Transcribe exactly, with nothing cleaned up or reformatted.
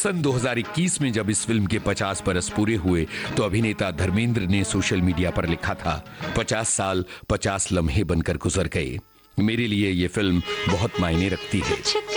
सन दो हज़ार इक्कीस में जब इस फिल्म के पचास बरस पूरे हुए तो अभिनेता धर्मेंद्र ने सोशल मीडिया पर लिखा था, पचास साल पचास लम्हे बनकर गुजर गए। मेरे लिए ये फिल्म बहुत मायने रखती है।